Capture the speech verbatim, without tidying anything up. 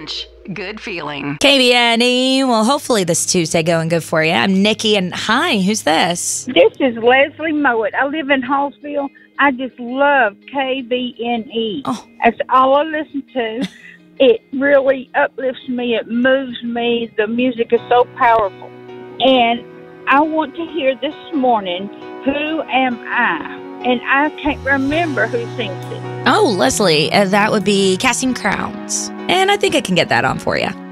Ridge. Good feeling. K B N E. Well, hopefully this Tuesday going good for you. I'm Nikki, and hi, who's this? This is Leslie Mowat. I live in Hallsville. I just love K B N E. Oh. That's all I listen to. It really uplifts me. It moves me. The music is so powerful. And I want to hear this morning, Who Am I? And I can't remember who sings it. Oh, Leslie, uh, that would be Casting Crowns. And I think I can get that on for you.